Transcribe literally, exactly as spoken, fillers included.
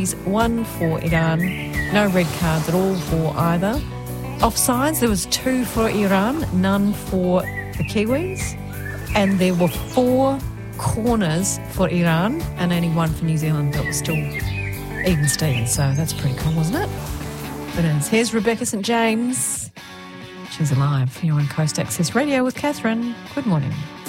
Kiwis, one for Iran. No red cards at all for either. Offsides, there was two for Iran, none for the Kiwis. And there were four corners for Iran and only one for New Zealand. That was still even Stevens, so that's pretty cool, wasn't it? It is. Here's Rebecca Saint James. She's alive. You're on Coast Access Radio with Catherine. Good morning.